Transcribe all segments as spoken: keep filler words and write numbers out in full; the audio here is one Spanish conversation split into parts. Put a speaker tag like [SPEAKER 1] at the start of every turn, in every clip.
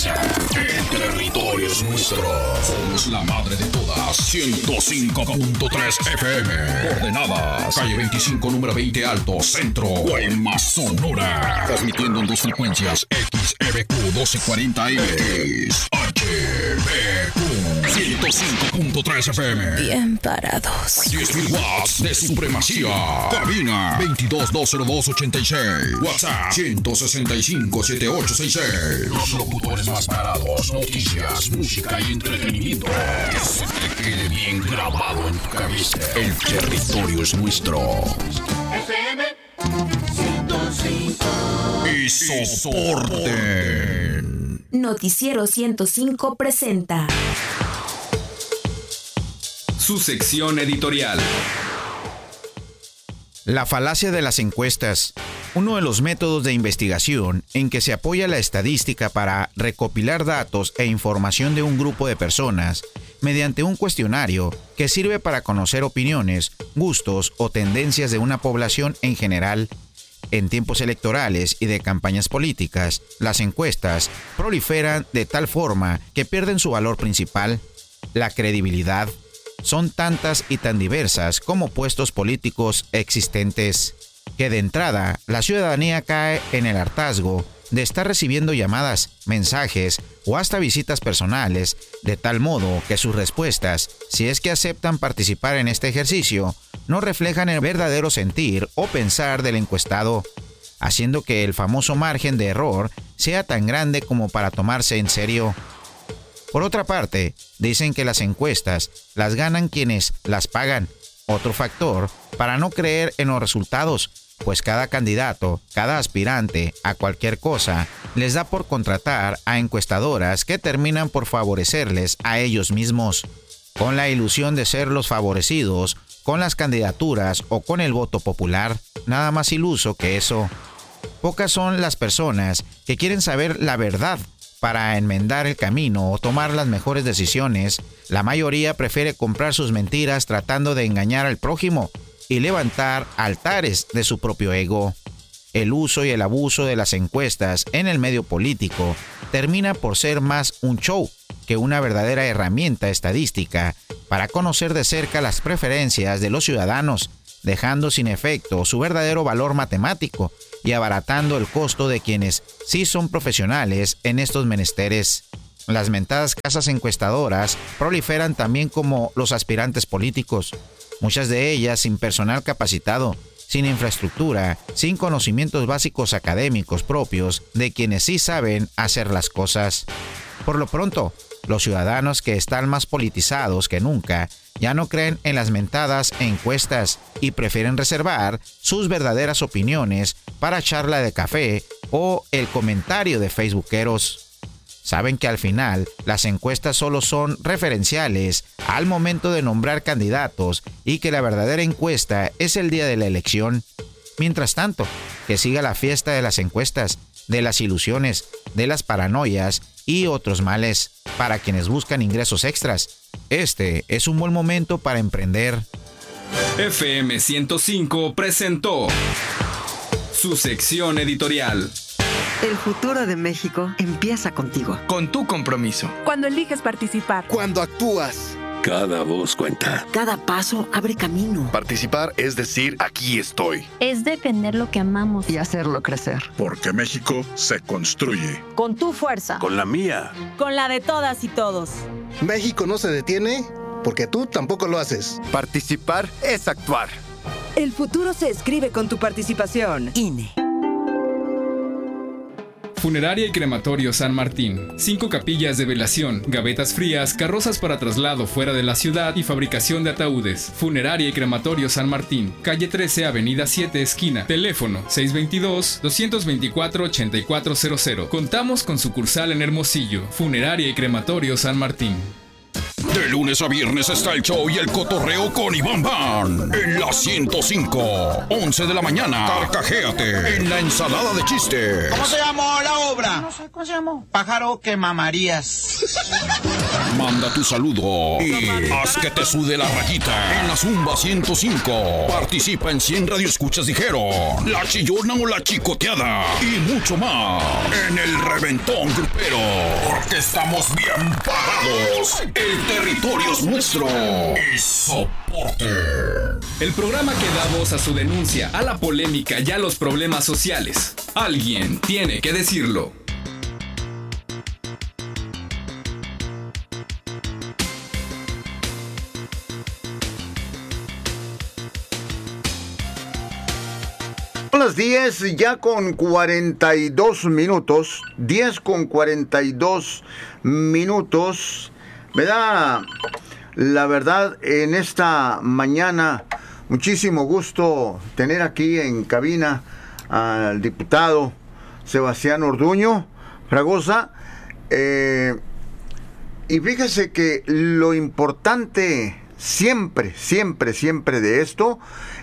[SPEAKER 1] avisa. El territorio es nuestro. Somos la madre de todas. ciento cinco punto tres F M. Coordenadas. Calle veinticinco, número veinte Alto, Centro. Guaymas, Sonora. Transmitiendo en dos frecuencias. X E B Q doce cuarenta M. X H B Q ciento cinco punto tres F M.
[SPEAKER 2] Bien parados.
[SPEAKER 1] diez mil watts de supremacía. Cabina veintidós dos cero dos ochenta y seis. WhatsApp ciento sesenta y cinco setenta y ocho sesenta y seis. Los locutores más parados. Noticias, música y entretenimiento. Que se te quede bien grabado en tu cabeza. El territorio es nuestro.
[SPEAKER 3] F M ciento cinco.
[SPEAKER 1] Y soporte.
[SPEAKER 2] Noticiero ciento cinco presenta
[SPEAKER 4] su sección editorial.
[SPEAKER 5] La falacia de las encuestas, uno de los métodos de investigación en que se apoya la estadística para recopilar datos e información de un grupo de personas mediante un cuestionario que sirve para conocer opiniones, gustos o tendencias de una población en general. En tiempos electorales y de campañas políticas, las encuestas proliferan de tal forma que pierden su valor principal, la credibilidad. Son tantas y tan diversas como puestos políticos existentes, que de entrada la ciudadanía cae en el hartazgo de estar recibiendo llamadas, mensajes o hasta visitas personales, de tal modo que sus respuestas, si es que aceptan participar en este ejercicio, no reflejan el verdadero sentir o pensar del encuestado, haciendo que el famoso margen de error sea tan grande como para tomarse en serio. Por otra parte, dicen que las encuestas las ganan quienes las pagan, otro factor para no creer en los resultados, pues cada candidato, cada aspirante a cualquier cosa, les da por contratar a encuestadoras que terminan por favorecerles a ellos mismos, con la ilusión de ser los favorecidos con las candidaturas o con el voto popular, nada más iluso que eso. Pocas son las personas que quieren saber la verdad para enmendar el camino o tomar las mejores decisiones. La mayoría prefiere comprar sus mentiras tratando de engañar al prójimo y levantar altares de su propio ego. El uso y el abuso de las encuestas en el medio político termina por ser más un show que una verdadera herramienta estadística para conocer de cerca las preferencias de los ciudadanos, dejando sin efecto su verdadero valor matemático y abaratando el costo de quienes sí son profesionales en estos menesteres. Las mentadas casas encuestadoras proliferan también como los aspirantes políticos, muchas de ellas sin personal capacitado, sin infraestructura, sin conocimientos básicos académicos propios de quienes sí saben hacer las cosas. Por lo pronto, los ciudadanos que están más politizados que nunca ya no creen en las mentadas encuestas y prefieren reservar sus verdaderas opiniones para charla de café o el comentario de facebookeros. Saben que al final las encuestas solo son referenciales al momento de nombrar candidatos y que la verdadera encuesta es el día de la elección. Mientras tanto, que siga la fiesta de las encuestas, de las ilusiones, de las paranoias y otros males para quienes buscan ingresos extras. Este es un buen momento para emprender.
[SPEAKER 4] F M ciento cinco presentó su sección editorial.
[SPEAKER 6] El futuro de México empieza contigo.
[SPEAKER 7] Con tu compromiso.
[SPEAKER 8] Cuando eliges participar.
[SPEAKER 9] Cuando actúas.
[SPEAKER 10] Cada voz cuenta.
[SPEAKER 6] Cada paso abre camino.
[SPEAKER 10] Participar es decir, aquí estoy.
[SPEAKER 11] Es defender lo que amamos.
[SPEAKER 6] Y hacerlo crecer.
[SPEAKER 12] Porque México se construye.
[SPEAKER 8] Con tu fuerza.
[SPEAKER 10] Con la mía.
[SPEAKER 8] Con la de todas y todos.
[SPEAKER 9] México no se detiene porque tú tampoco lo haces.
[SPEAKER 7] Participar es actuar.
[SPEAKER 8] El futuro se escribe con tu participación.
[SPEAKER 6] I N E.
[SPEAKER 4] Funeraria y Crematorio San Martín. Cinco capillas de velación, gavetas frías, carrozas para traslado fuera de la ciudad y fabricación de ataúdes. Funeraria y Crematorio San Martín. Calle trece, Avenida siete, esquina. Teléfono seis dos dos, dos dos cuatro, ocho cuatro cero cero. Contamos con sucursal en Hermosillo. Funeraria y Crematorio San Martín.
[SPEAKER 1] De lunes a viernes está el show y el cotorreo con Iván Van. En la ciento cinco, once de la mañana. Carcajéate en la ensalada de chistes.
[SPEAKER 13] ¿Cómo se llamó la obra? No sé, ¿cómo se llamó? Pájaro quemamarías.
[SPEAKER 1] Manda tu saludo y haz que te sude la rayita en la Zumba ciento cinco. Participa en cien radioescuchas dijeron, la chillona o la chicoteada y mucho más en el Reventón Grupero. Porque estamos bien parados. El territorio es nuestro. Y soporte.
[SPEAKER 4] El programa que da voz a su denuncia, a la polémica y a los problemas sociales. Alguien tiene que decirlo.
[SPEAKER 14] Son las diez ya con cuarenta y dos minutos, diez con cuarenta y dos minutos. Me da, la verdad, en esta mañana muchísimo gusto tener aquí en cabina al diputado Sebastián Orduño Fragosa. Eh, y fíjese que lo importante siempre, siempre, siempre de esto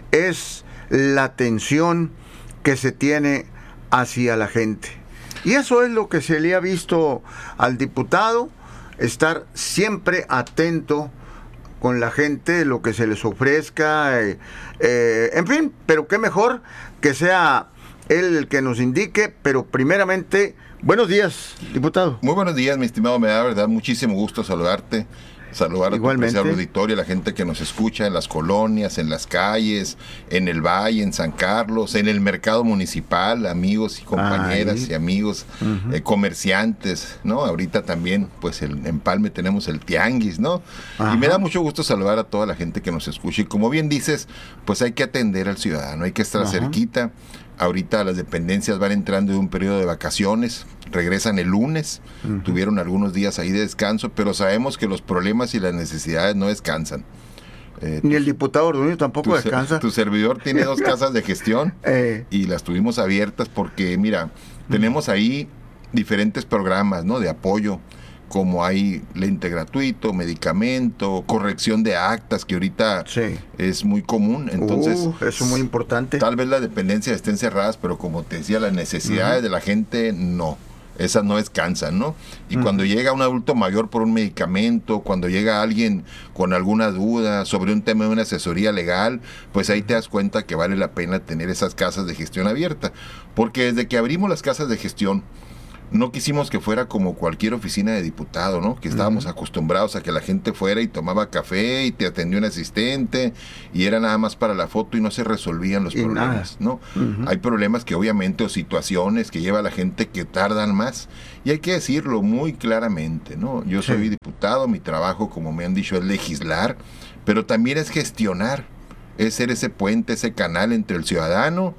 [SPEAKER 14] es la atención que se tiene hacia la gente. Y eso es lo que se le ha visto al diputado, estar siempre atento con la gente, lo que se les ofrezca, eh, eh, en fin, pero qué mejor que sea él el que nos indique, pero primeramente, buenos días, diputado.
[SPEAKER 15] Muy buenos días, mi estimado, me da verdad muchísimo gusto saludarte. Saludar a tu apreciable auditorio, a la gente que nos escucha en las colonias, en las calles, en el Valle, en San Carlos, en el mercado municipal, amigos y compañeras Ay. y amigos, uh-huh. eh, comerciantes, ¿no? Ahorita también, pues el, en Palme tenemos el Tianguis, ¿no? Ajá. Y me da mucho gusto saludar a toda la gente que nos escucha. Y como bien dices, pues hay que atender al ciudadano, hay que estar Ajá. cerquita. Ahorita las dependencias van entrando en un periodo de vacaciones, regresan el lunes, uh-huh. tuvieron algunos días ahí de descanso, pero sabemos que los problemas y las necesidades no descansan.
[SPEAKER 14] Eh, Ni tu, el diputado Orduño tampoco
[SPEAKER 15] tu,
[SPEAKER 14] descansa.
[SPEAKER 15] Tu servidor tiene dos casas de gestión eh. y las tuvimos abiertas porque, mira, uh-huh. tenemos ahí diferentes programas, ¿no?, de apoyo, como hay lente gratuito, medicamento, corrección de actas, que ahorita sí. es muy común. Entonces,
[SPEAKER 14] uh, eso es muy importante.
[SPEAKER 15] Tal vez las dependencias estén cerradas, pero como te decía, las necesidades uh-huh. de la gente, no. Esas no descansan, ¿no? Y uh-huh. cuando llega un adulto mayor por un medicamento, cuando llega alguien con alguna duda sobre un tema de una asesoría legal, pues ahí te das cuenta que vale la pena tener esas casas de gestión abiertas. Porque desde que abrimos las casas de gestión, no quisimos que fuera como cualquier oficina de diputado, ¿no? Que estábamos uh-huh. acostumbrados a que la gente fuera y tomaba café y te atendió un asistente y era nada más para la foto y no se resolvían los y problemas, nada. ¿no? Uh-huh. Hay problemas que obviamente o situaciones que lleva a la gente que tardan más y hay que decirlo muy claramente, ¿no? Yo soy sí. diputado, mi trabajo, como me han dicho, es legislar, pero también es gestionar, es ser ese puente, ese canal entre el ciudadano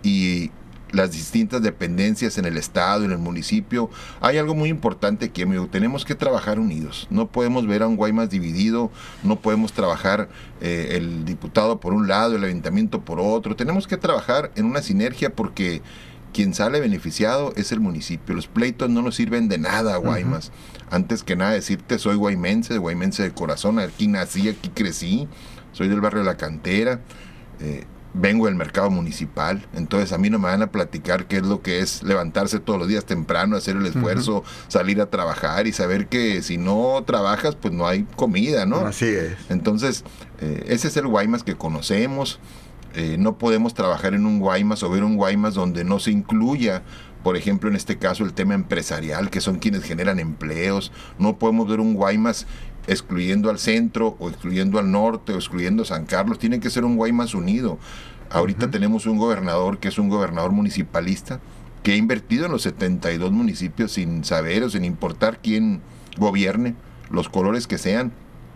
[SPEAKER 15] y las distintas dependencias en el estado, en el municipio. Hay algo muy importante aquí, amigo, tenemos que trabajar unidos, no podemos ver a un Guaymas dividido, no podemos trabajar eh, el diputado por un lado, el ayuntamiento por otro, tenemos que trabajar en una sinergia porque quien sale beneficiado es el municipio. Los pleitos no nos sirven de nada a Guaymas. Uh-huh. Antes que nada decirte, soy guaymense, guaymense de corazón, aquí nací, aquí crecí, soy del barrio de La Cantera, eh, vengo del mercado municipal, entonces a mí no me van a platicar qué es lo que es levantarse todos los días temprano, hacer el esfuerzo, uh-huh. salir a trabajar y saber que si no trabajas, pues no hay comida, ¿no?
[SPEAKER 14] Así es.
[SPEAKER 15] Entonces, eh, ese es el Guaymas que conocemos. Eh, no podemos trabajar en un Guaymas o ver un Guaymas donde no se incluya, por ejemplo, en este caso, el tema empresarial, que son quienes generan empleos. No podemos ver un Guaymas excluyendo al centro o excluyendo al norte o excluyendo a San Carlos. Tiene que ser un Guaymas unido. Ahorita uh-huh. tenemos un gobernador que es un gobernador municipalista que ha invertido en los setenta y dos municipios sin saber o sin importar quién gobierne, los colores que sean.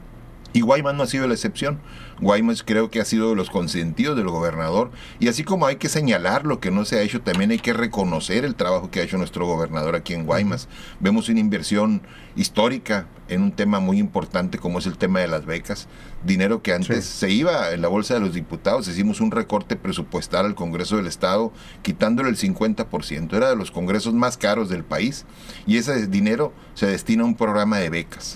[SPEAKER 15] Y Guaymas no ha sido la excepción. Guaymas creo que ha sido de los consentidos del gobernador. Y así como hay que señalar lo que no se ha hecho, también hay que reconocer el trabajo que ha hecho nuestro gobernador aquí en Guaymas. Vemos una inversión histórica en un tema muy importante como es el tema de las becas. Dinero que antes sí. se iba en la bolsa de los diputados. Hicimos un recorte presupuestal al Congreso del Estado, quitándole el cincuenta por ciento. Era de los congresos más caros del país. Y ese dinero se destina a un programa de becas.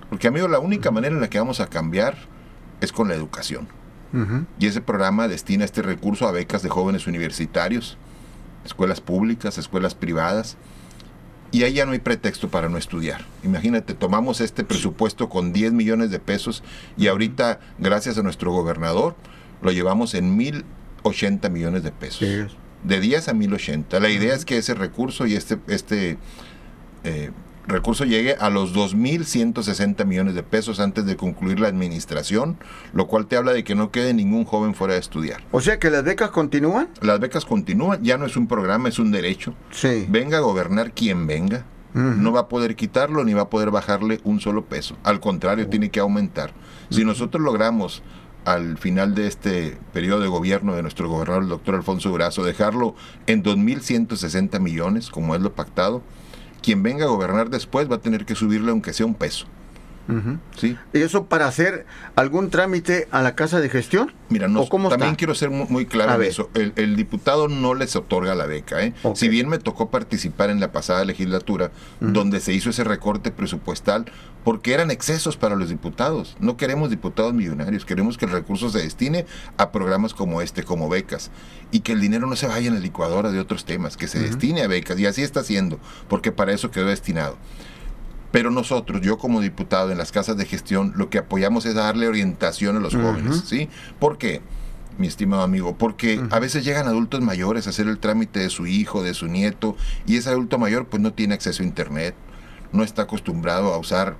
[SPEAKER 15] Porque, amigo, la única manera en la que vamos a cambiar es con la educación. Uh-huh. Y ese programa destina este recurso a becas de jóvenes universitarios, escuelas públicas, escuelas privadas, y ahí ya no hay pretexto para no estudiar. Imagínate, tomamos este presupuesto con diez millones de pesos y ahorita, gracias a nuestro gobernador, lo llevamos en mil ochenta millones de pesos. Sí. De diez a mil ochenta. La idea uh-huh. es que ese recurso y este, este eh, recurso llegue a los dos mil ciento sesenta millones de pesos antes de concluir la administración, lo cual te habla de que no quede ningún joven fuera de estudiar.
[SPEAKER 14] O sea que las becas continúan.
[SPEAKER 15] Las becas continúan, ya no es un programa, es un derecho.
[SPEAKER 14] Sí.
[SPEAKER 15] Venga a gobernar quien venga. Uh-huh. No va a poder quitarlo ni va a poder bajarle un solo peso. Al contrario, uh-huh. tiene que aumentar. Si uh-huh. nosotros logramos al final de este periodo de gobierno de nuestro gobernador, el doctor Alfonso Durazo, dejarlo en dos mil ciento sesenta millones, como es lo pactado, quien venga a gobernar después va a tener que subirle aunque sea un peso.
[SPEAKER 14] Uh-huh.
[SPEAKER 15] ¿Sí?
[SPEAKER 14] ¿Y eso para hacer algún trámite a la casa de gestión?
[SPEAKER 15] Mira, no,
[SPEAKER 14] ¿O
[SPEAKER 15] también
[SPEAKER 14] está?
[SPEAKER 15] quiero ser muy, muy claro en eso. El, el diputado no les otorga la beca. ¿eh? Okay. Si bien me tocó participar en la pasada legislatura, uh-huh. donde se hizo ese recorte presupuestal, porque eran excesos para los diputados. No queremos diputados millonarios, queremos que el recurso se destine a programas como este, como becas, y que el dinero no se vaya en la licuadora de otros temas, que se uh-huh. destine a becas, y así está haciendo, porque para eso quedó destinado. Pero nosotros, yo como diputado en las casas de gestión, lo que apoyamos es darle orientación a los uh-huh. jóvenes, ¿sí? ¿Por qué, mi estimado amigo? Porque uh-huh. a veces llegan adultos mayores a hacer el trámite de su hijo, de su nieto, y ese adulto mayor pues no tiene acceso a internet, no está acostumbrado a usar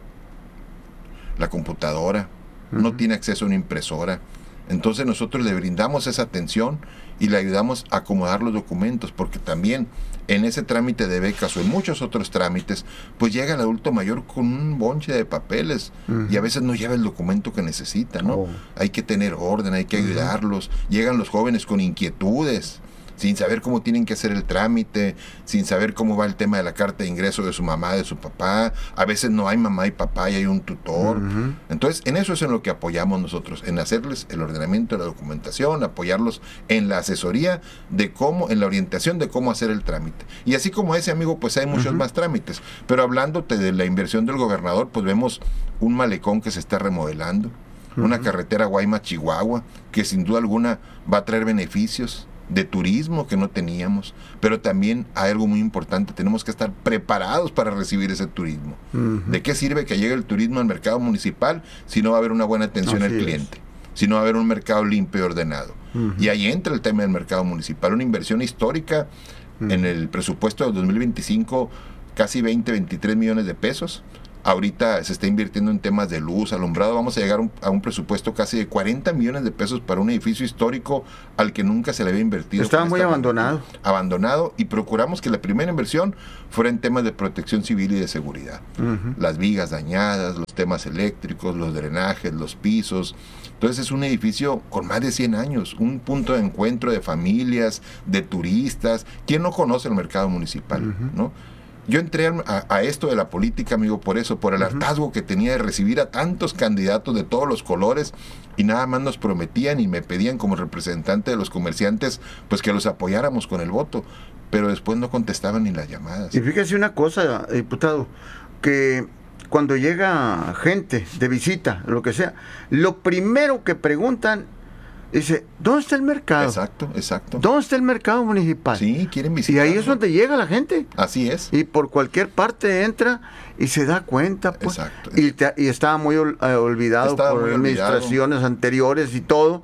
[SPEAKER 15] la computadora, uh-huh. no tiene acceso a una impresora. Entonces nosotros le brindamos esa atención y le ayudamos a acomodar los documentos, porque también en ese trámite de becas o en muchos otros trámites, pues llega el adulto mayor con un bonche de papeles uh-huh. y a veces no lleva el documento que necesita, ¿no? Oh. Hay que tener orden, hay que uh-huh. ayudarlos. Llegan los jóvenes con inquietudes, sin saber cómo tienen que hacer el trámite, sin saber cómo va el tema de la carta de ingreso de su mamá, de su papá. A veces no hay mamá y papá y hay un tutor. Uh-huh. Entonces, en eso es en lo que apoyamos nosotros, en hacerles el ordenamiento de la documentación, apoyarlos en la asesoría de cómo, en la orientación de cómo hacer el trámite. Y así como ese, amigo, pues hay muchos uh-huh. más trámites. Pero hablándote de la inversión del gobernador, pues vemos un malecón que se está remodelando, uh-huh. una carretera Guaymas-Chihuahua, que sin duda alguna va a traer beneficios de turismo que no teníamos, pero también hay algo muy importante, tenemos que estar preparados para recibir ese turismo. Uh-huh. ¿De qué sirve que llegue el turismo al mercado municipal si no va a haber una buena atención Así al cliente? Es. Si no va a haber un mercado limpio y ordenado. Uh-huh. Y ahí entra el tema del mercado municipal, una inversión histórica uh-huh. en el presupuesto de dos mil veinticinco, casi veinte, veintitrés millones de pesos. Ahorita se está invirtiendo en temas de luz, alumbrado. Vamos a llegar un, a un presupuesto casi de cuarenta millones de pesos para un edificio histórico al que nunca se le había invertido.
[SPEAKER 14] Estaba muy abandonado.
[SPEAKER 15] Abandonado, y procuramos que la primera inversión fuera en temas de protección civil y de seguridad. Uh-huh. Las vigas dañadas, los temas eléctricos, los drenajes, los pisos. Entonces es un edificio con más de cien años, un punto de encuentro de familias, de turistas. ¿Quién no conoce el mercado municipal? Uh-huh. ¿no? Yo entré a, a esto de la política, amigo, por eso, por el uh-huh. hartazgo que tenía de recibir a tantos candidatos de todos los colores, y nada más nos prometían y me pedían como representante de los comerciantes, pues que los apoyáramos con el voto, pero después no contestaban ni las llamadas.
[SPEAKER 14] Y fíjese una cosa, diputado, que cuando llega gente de visita, lo que sea, lo primero que preguntan, dice, ¿dónde está el mercado?
[SPEAKER 15] Exacto, exacto.
[SPEAKER 14] ¿Dónde está el mercado municipal?
[SPEAKER 15] Sí, quieren visitar.
[SPEAKER 14] Y ahí es donde llega la gente.
[SPEAKER 15] Así es.
[SPEAKER 14] Y por cualquier parte entra y se da cuenta, pues.
[SPEAKER 15] Exacto.
[SPEAKER 14] Y, te, y estaba muy ol, eh, olvidado
[SPEAKER 15] estaba
[SPEAKER 14] por
[SPEAKER 15] muy
[SPEAKER 14] administraciones
[SPEAKER 15] olvidado.
[SPEAKER 14] anteriores y todo.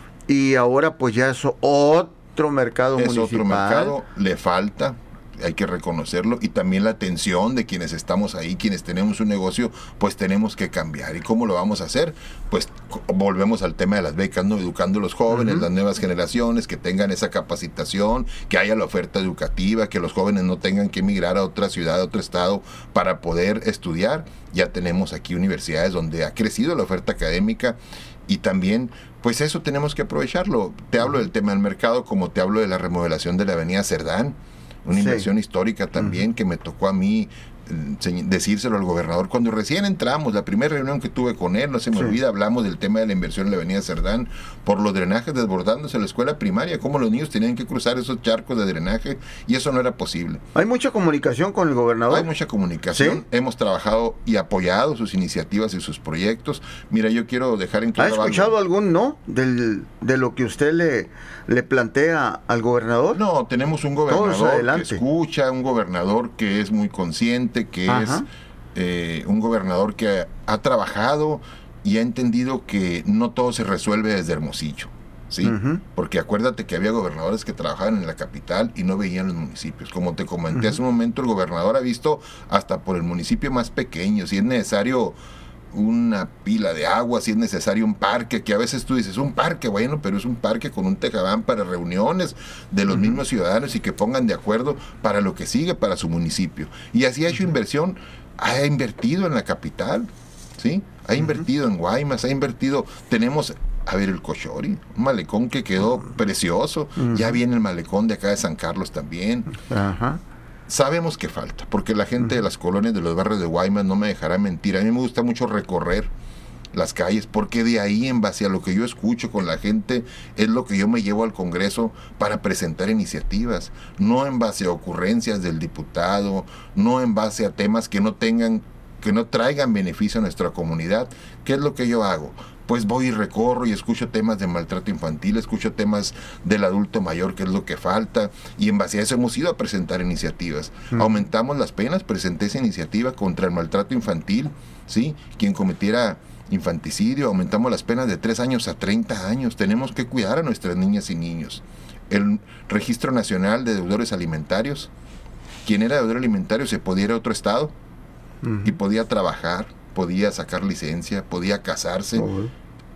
[SPEAKER 14] Y ahora pues ya es otro mercado
[SPEAKER 15] es
[SPEAKER 14] municipal.
[SPEAKER 15] Otro mercado, le falta, hay que reconocerlo, y también la atención de quienes estamos ahí, quienes tenemos un negocio, pues tenemos que cambiar. ¿Y cómo lo vamos a hacer? Pues volvemos al tema de las becas, ¿no? Educando a los jóvenes, uh-huh. las nuevas generaciones, que tengan esa capacitación, que haya la oferta educativa, que los jóvenes no tengan que emigrar a otra ciudad, a otro estado para poder estudiar. Ya tenemos aquí universidades donde ha crecido la oferta académica, y también pues eso tenemos que aprovecharlo. Te hablo del tema del mercado, como te hablo de la remodelación de la avenida Cerdán, una sí. inversión histórica también uh-huh. que me tocó a mí decírselo al gobernador. Cuando recién entramos, la primera reunión que tuve con él, no se me sí. olvida, hablamos del tema de la inversión en la avenida Cerdán, por los drenajes desbordándose en la escuela primaria, cómo los niños tenían que cruzar esos charcos de drenaje, y eso no era posible.
[SPEAKER 14] ¿Hay mucha comunicación con el gobernador?
[SPEAKER 15] Hay mucha comunicación, ¿sí? Hemos trabajado y apoyado sus iniciativas y sus proyectos. Mira, yo quiero dejar en claro...
[SPEAKER 14] ¿Ha escuchado
[SPEAKER 15] algo.
[SPEAKER 14] algún no del, de lo que usted le, le plantea al gobernador?
[SPEAKER 15] No, tenemos un gobernador que escucha, un gobernador que es muy consciente, que Ajá. es eh, un gobernador que ha trabajado y ha entendido que no todo se resuelve desde Hermosillo, ¿sí? Uh-huh. Porque acuérdate que había gobernadores que trabajaban en la capital y no veían los municipios. Como te comenté uh-huh. hace un momento, el gobernador ha visto hasta por el municipio más pequeño, si es necesario una pila de agua, si es necesario un parque, que a veces tú dices, un parque, bueno, pero es un parque con un tejabán para reuniones de los uh-huh. mismos ciudadanos y que pongan de acuerdo para lo que sigue para su municipio. Y así ha hecho uh-huh. inversión, ha invertido en la capital, ¿sí? Ha uh-huh. invertido en Guaymas, ha invertido, tenemos, a ver, el Cochori, un malecón que quedó uh-huh. precioso, uh-huh. ya viene el malecón de acá de San Carlos también. Ajá. Uh-huh. Sabemos que falta, porque la gente de las colonias de los barrios de Guaymas no me dejará mentir. A mí me gusta mucho recorrer las calles, porque de ahí, en base a lo que yo escucho con la gente, es lo que yo me llevo al Congreso para presentar iniciativas, no en base a ocurrencias del diputado, no en base a temas que no tengan, que no traigan beneficio a nuestra comunidad. ¿Qué es lo que yo hago? Pues voy y recorro y escucho temas de maltrato infantil, escucho temas del adulto mayor, que es lo que falta, y en base a eso hemos ido a presentar iniciativas. Mm. Aumentamos las penas, presenté esa iniciativa contra el maltrato infantil, ¿sí? Quien cometiera infanticidio, aumentamos las penas de tres años a treinta años. Tenemos que cuidar a nuestras niñas y niños. El Registro Nacional de Deudores Alimentarios, quien era deudor alimentario se podía ir a otro estado mm. y podía trabajar, podía sacar licencia, podía casarse. Uh-huh.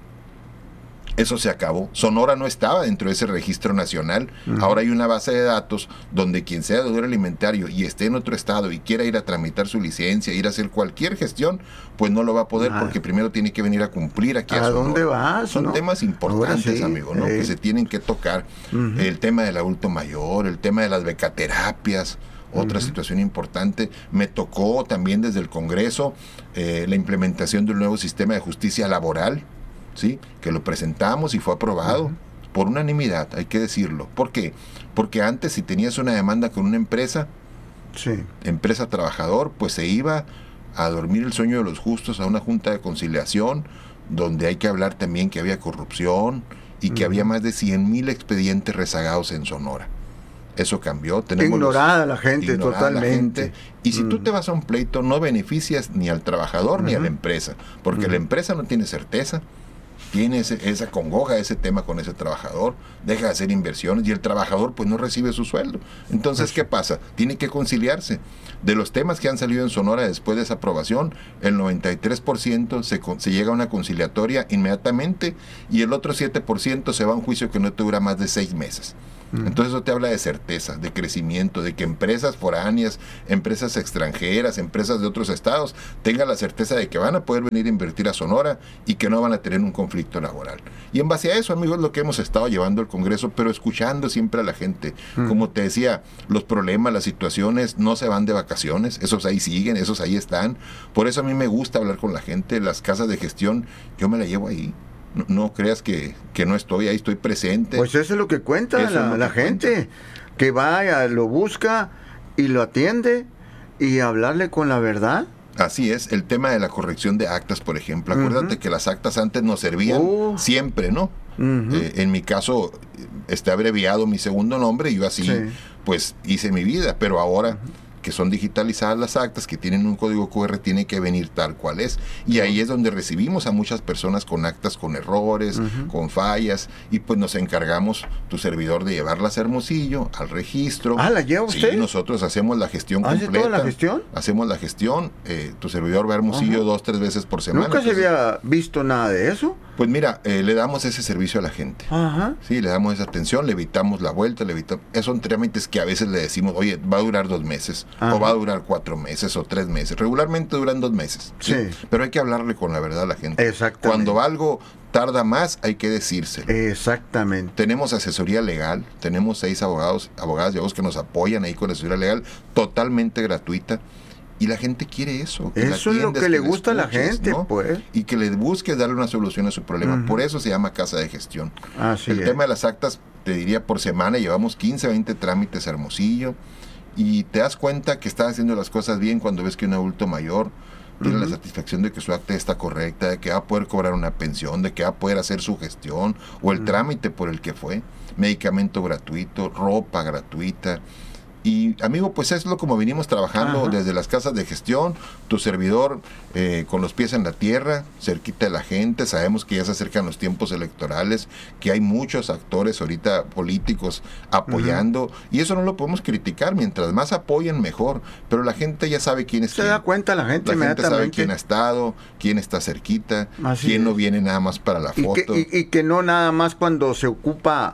[SPEAKER 15] Eso se acabó. Sonora no estaba dentro de ese registro nacional. Uh-huh. Ahora hay una base de datos donde quien sea deudor alimentario y esté en otro estado y quiera ir a tramitar su licencia, ir a hacer cualquier gestión, pues no lo va a poder ah. porque primero tiene que venir a cumplir aquí a,
[SPEAKER 14] ¿A
[SPEAKER 15] Sonora.
[SPEAKER 14] dónde vas?
[SPEAKER 15] Son
[SPEAKER 14] ¿no?
[SPEAKER 15] temas importantes,
[SPEAKER 14] sí.
[SPEAKER 15] amigo, ¿no? Eh. que se tienen que tocar. Uh-huh. El tema del adulto mayor, el tema de las becaterapias. Otra uh-huh. situación importante, me tocó también desde el Congreso eh, la implementación de un nuevo sistema de justicia laboral, ¿sí? Que lo presentamos y fue aprobado uh-huh. por unanimidad, hay que decirlo. ¿Por qué? Porque antes, si tenías una demanda con una empresa, sí. empresa trabajador, pues se iba a dormir el sueño de los justos a una junta de conciliación, donde hay que hablar también que había corrupción y que uh-huh. había más de cien mil expedientes rezagados en Sonora. Eso cambió. Tenemos
[SPEAKER 14] ignorada los, la gente ignorada totalmente. La gente.
[SPEAKER 15] Y si mm. tú te vas a un pleito, no beneficias ni al trabajador uh-huh. ni a la empresa, porque uh-huh. la empresa no tiene certeza, tiene ese, esa congoja, ese tema con ese trabajador, deja de hacer inversiones y el trabajador pues no recibe su sueldo. Entonces, uh-huh. ¿qué pasa? Tiene que conciliarse. De los temas que han salido en Sonora después de esa aprobación, el noventa y tres por ciento se, se llega a una conciliatoria inmediatamente y el otro siete por ciento se va a un juicio que no te dura más de seis meses. Entonces eso te habla de certeza, de crecimiento, de que empresas foráneas, empresas extranjeras, empresas de otros estados tengan la certeza de que van a poder venir a invertir a Sonora y que no van a tener un conflicto laboral. Y en base a eso, amigos, es lo que hemos estado llevando al Congreso, pero escuchando siempre a la gente. Mm. Como te decía, los problemas, las situaciones no se van de vacaciones, esos ahí siguen, esos ahí están. Por eso a mí me gusta hablar con la gente, las casas de gestión, yo me la llevo ahí. No, no creas que, que no estoy ahí, estoy presente.
[SPEAKER 14] Pues eso es lo que cuenta la, lo la que gente, cuenta. Que vaya, lo busca y lo atiende y hablarle con la verdad.
[SPEAKER 15] Así es, el tema de la corrección de actas, por ejemplo. Acuérdate uh-huh. que las actas antes nos servían uh. siempre, ¿no? Uh-huh. Eh, en mi caso, está abreviado mi segundo nombre y yo así, sí. pues, hice mi vida, pero ahora... Uh-huh. que son digitalizadas las actas, que tienen un código cu erre, tiene que venir tal cual es. Y ahí es donde recibimos a muchas personas con actas con errores, uh-huh. con fallas, y pues nos encargamos, tu servidor, de llevarlas a Hermosillo, al registro.
[SPEAKER 14] Ah, ¿la lleva usted?
[SPEAKER 15] Sí, nosotros hacemos la gestión
[SPEAKER 14] ¿Hace
[SPEAKER 15] completa.
[SPEAKER 14] toda la gestión?
[SPEAKER 15] Hacemos la gestión, eh, tu servidor va a Hermosillo uh-huh. dos, tres veces por semana.
[SPEAKER 14] ¿Nunca
[SPEAKER 15] entonces,
[SPEAKER 14] se había visto nada de eso?
[SPEAKER 15] Pues mira, eh, le damos ese servicio a la gente.
[SPEAKER 14] Ajá.
[SPEAKER 15] Sí, le damos esa atención, le evitamos la vuelta, le evitamos... Esos son trámites que a veces le decimos, oye, va a durar dos meses, Ajá. o va a durar cuatro meses, o tres meses. Regularmente duran dos meses. ¿sí? Sí. Pero hay que hablarle con la verdad a la gente.
[SPEAKER 14] Exactamente.
[SPEAKER 15] Cuando algo tarda más, hay que decírselo.
[SPEAKER 14] Exactamente.
[SPEAKER 15] Tenemos asesoría legal, tenemos seis abogados, abogadas y abogados que nos apoyan ahí con asesoría legal, totalmente gratuita. Y la gente quiere eso.
[SPEAKER 14] Que eso es lo que, que le gusta a la gente, ¿no? Pues.
[SPEAKER 15] Y que le busques darle una solución a su problema. Uh-huh. Por eso se llama casa de gestión.
[SPEAKER 14] Así
[SPEAKER 15] El
[SPEAKER 14] es.
[SPEAKER 15] tema de las actas, te diría, por semana llevamos quince, veinte trámites a Hermosillo. Y te das cuenta que estás haciendo las cosas bien cuando ves que un adulto mayor tiene uh-huh. la satisfacción de que su acta está correcta, de que va a poder cobrar una pensión, de que va a poder hacer su gestión o el uh-huh. trámite por el que fue. Medicamento gratuito, ropa gratuita. Y amigo, pues es lo como venimos trabajando Ajá. desde las casas de gestión, tu servidor eh, con los pies en la tierra, cerquita de la gente. Sabemos que ya se acercan los tiempos electorales, que hay muchos actores ahorita políticos apoyando, uh-huh. y eso no lo podemos criticar. Mientras más apoyen, mejor, pero la gente ya sabe quién es
[SPEAKER 14] se
[SPEAKER 15] quién.
[SPEAKER 14] da cuenta la gente
[SPEAKER 15] la gente sabe quién ha estado, quién está cerquita, Así quién es. no viene nada más para la
[SPEAKER 14] y
[SPEAKER 15] foto
[SPEAKER 14] que, y, y que no nada más cuando se ocupa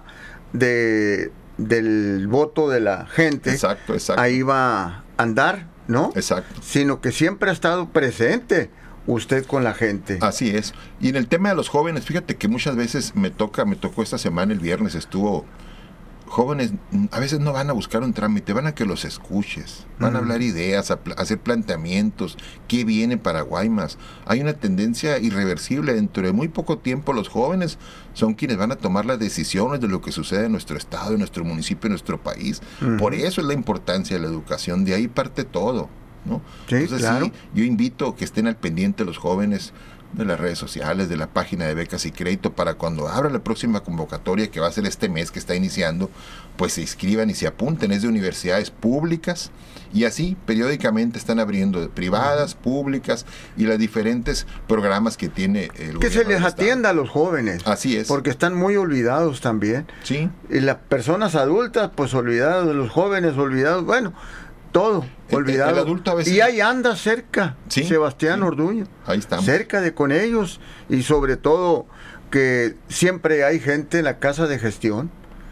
[SPEAKER 14] de del voto de la gente,
[SPEAKER 15] exacto, exacto.
[SPEAKER 14] ahí va a andar, ¿no?
[SPEAKER 15] Exacto.
[SPEAKER 14] Sino que siempre ha estado presente usted con la gente.
[SPEAKER 15] Así es. Y en el tema de los jóvenes, fíjate que muchas veces me toca, me tocó esta semana, el viernes estuvo, jóvenes a veces no van a buscar un trámite, van a que los escuches, van uh-huh. a hablar ideas, a, pl- a hacer planteamientos, qué viene para Guaymas. Hay una tendencia irreversible, dentro de muy poco tiempo los jóvenes son quienes van a tomar las decisiones de lo que sucede en nuestro estado, en nuestro municipio, en nuestro país. Uh-huh. Por eso es la importancia de la educación, de ahí parte todo, ¿no?
[SPEAKER 14] Sí,
[SPEAKER 15] Entonces
[SPEAKER 14] claro.
[SPEAKER 15] sí, yo invito a que estén al pendiente los jóvenes de las redes sociales, de la página de becas y crédito, para cuando abra la próxima convocatoria, que va a ser este mes que está iniciando, pues se inscriban y se apunten. Es de universidades públicas, y así periódicamente están abriendo de privadas, uh-huh. públicas, y los diferentes programas que tiene el
[SPEAKER 14] que se les atienda a los jóvenes.
[SPEAKER 15] Así es.
[SPEAKER 14] Porque están muy olvidados también.
[SPEAKER 15] Sí.
[SPEAKER 14] Y las personas adultas, pues olvidados, de los jóvenes olvidados, bueno, todo olvidado.
[SPEAKER 15] El, el adulto a veces...
[SPEAKER 14] Y ahí anda cerca, ¿Sí? Sebastián
[SPEAKER 15] sí.
[SPEAKER 14] Orduño.
[SPEAKER 15] Ahí estamos.
[SPEAKER 14] Cerca de con ellos. Y sobre todo que siempre hay gente en la casa de gestión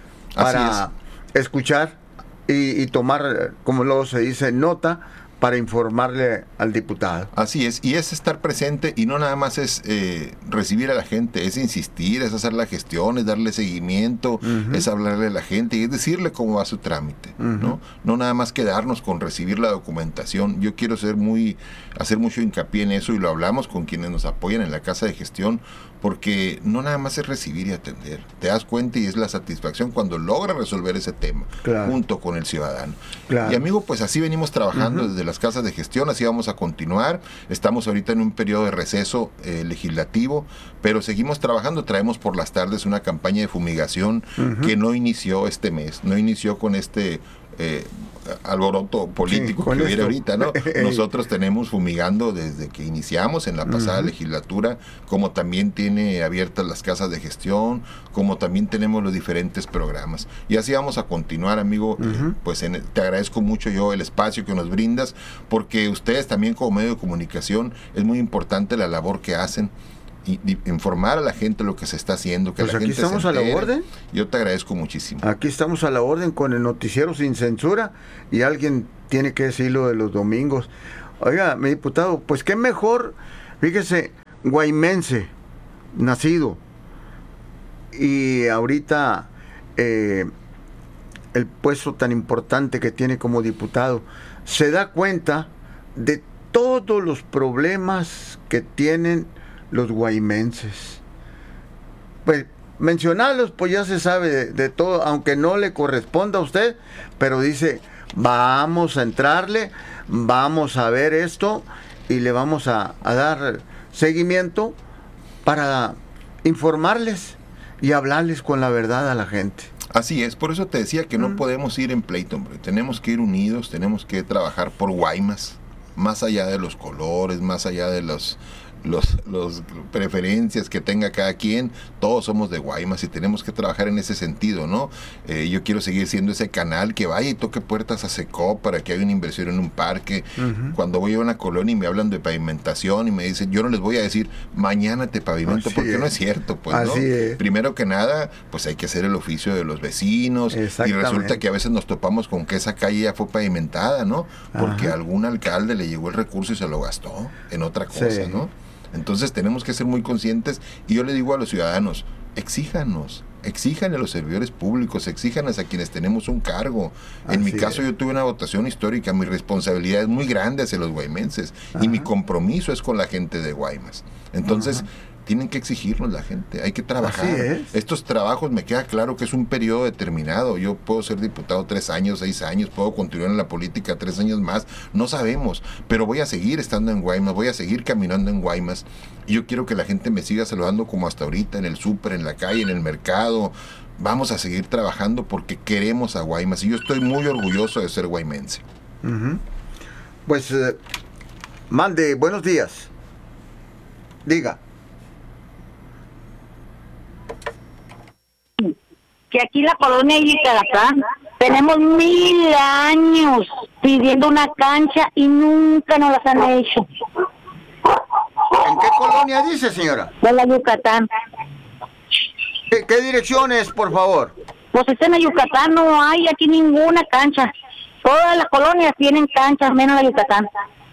[SPEAKER 14] para escuchar y, y tomar, como luego se dice, nota para informarle al diputado.
[SPEAKER 15] Así es, y es estar presente, y no nada más es eh, recibir a la gente, es insistir, es hacer la gestión, es darle seguimiento, uh-huh. es hablarle a la gente y es decirle cómo va su trámite, uh-huh. ¿no? No nada más quedarnos con recibir la documentación. Yo quiero ser muy, hacer mucho hincapié en eso, y lo hablamos con quienes nos apoyan en la casa de gestión, porque no nada más es recibir y atender. Te das cuenta y es la satisfacción cuando logras resolver ese tema, claro. junto con el ciudadano. Claro. Y amigo, pues así venimos trabajando uh-huh. desde las casas de gestión, así vamos a continuar. Estamos ahorita en un periodo de receso eh, legislativo, pero seguimos trabajando. Traemos por las tardes una campaña de fumigación uh-huh. que no inició este mes, no inició con este... Eh, alboroto político sí, que hubiera ahorita, ¿no? Nosotros tenemos fumigando desde que iniciamos en la pasada uh-huh. legislatura, como también tiene abiertas las casas de gestión, como también tenemos los diferentes programas. Y así vamos a continuar, amigo. Uh-huh. Eh, pues en, te agradezco mucho yo el espacio que nos brindas, porque ustedes también como medio de comunicación es muy importante la labor que hacen. Y, y informar a la gente lo que se está haciendo, que
[SPEAKER 14] pues
[SPEAKER 15] la
[SPEAKER 14] aquí
[SPEAKER 15] gente
[SPEAKER 14] estamos
[SPEAKER 15] se entere.
[SPEAKER 14] A la orden.
[SPEAKER 15] Yo te agradezco muchísimo.
[SPEAKER 14] Aquí estamos a la orden con el noticiero sin censura, y alguien tiene que decirlo de los domingos. Oiga, mi diputado, pues qué mejor, fíjese, guaymense, nacido, y ahorita eh, el puesto tan importante que tiene como diputado, se da cuenta de todos los problemas que tienen los guaymenses. Pues mencionarlos, pues ya se sabe de, de todo, aunque no le corresponda a usted, pero dice, vamos a entrarle, vamos a ver esto y le vamos a, a dar seguimiento para informarles y hablarles con la verdad a la gente.
[SPEAKER 15] Así es, por eso te decía que no mm. podemos ir en pleito, hombre. Tenemos que ir unidos, tenemos que trabajar por Guaymas, más allá de los colores, más allá de los los, los preferencias que tenga cada quien. Todos somos de Guaymas y tenemos que trabajar en ese sentido, ¿no? Eh, yo quiero seguir siendo ese canal que vaya y toque puertas a SECOP para que haya una inversión en un parque. Uh-huh. Cuando voy a una colonia y me hablan de pavimentación y me dicen, yo no les voy a decir mañana te pavimento, así porque es. No es cierto, pues, así ¿no? Es. Primero que nada, pues hay que hacer el oficio de los vecinos, y resulta que a veces nos topamos con que esa calle ya fue pavimentada, ¿no? Porque Ajá. algún alcalde le llegó el recurso y se lo gastó en otra cosa, sí. ¿no? Entonces tenemos que ser muy conscientes, y yo le digo a los ciudadanos, exíjanos, exijan a los servidores públicos, exijan a quienes tenemos un cargo. En Así mi caso es. Yo tuve una votación histórica, mi responsabilidad es muy grande hacia los guaymenses y mi compromiso es con la gente de Guaymas. Entonces, Ajá. tienen que exigirnos la gente, hay que trabajar. Estos trabajos me queda claro que es un periodo determinado. Yo puedo ser diputado tres años, seis años, puedo continuar en la política tres años más, no sabemos, pero voy a seguir estando en Guaymas, voy a seguir caminando en Guaymas. Y yo quiero que la gente me siga saludando como hasta ahorita, en el súper, en la calle, en el mercado. Vamos a seguir trabajando porque queremos a Guaymas y yo estoy muy orgulloso de ser guaymense.
[SPEAKER 14] Uh-huh. Pues, eh, mande, buenos días. Diga.
[SPEAKER 16] Que aquí la colonia Yucatán tenemos mil años pidiendo una cancha y nunca nos las han hecho.
[SPEAKER 14] ¿En qué colonia dice, señora?
[SPEAKER 16] De la Yucatán.
[SPEAKER 14] ¿Qué, qué dirección es, por favor?
[SPEAKER 16] Pues en la Yucatán no hay aquí ninguna cancha. Todas las colonias tienen canchas, menos la Yucatán.